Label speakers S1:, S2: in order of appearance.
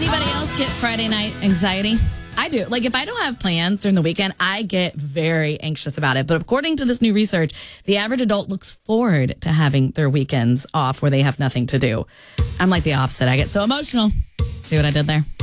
S1: Anybody else get Friday night anxiety? I do. Like, if I don't have plans during the weekend, I get very anxious about it. But according to this new research, the average adult looks forward to having their weekends off where they have nothing to do. I'm like the opposite. I get so emotional. See what I did there?